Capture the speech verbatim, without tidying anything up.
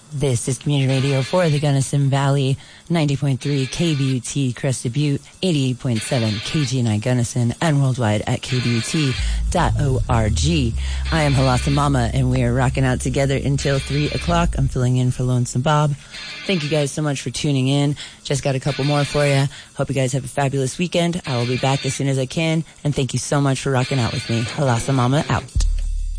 This is Community Radio for the Gunnison Valley, ninety point three K B U T Crested Butte, eighty-eight point seven K G N I Gunnison, and worldwide at k b u t dot org. I am Halasa Mama, and we are rocking out together until three o'clock. I'm filling in for Lonesome Bob. Thank you guys so much for tuning in. Just got a couple more for you. Hope you guys have a fabulous weekend. I will be back as soon as I can, and thank you so much for rocking out with me. Halasa Mama out.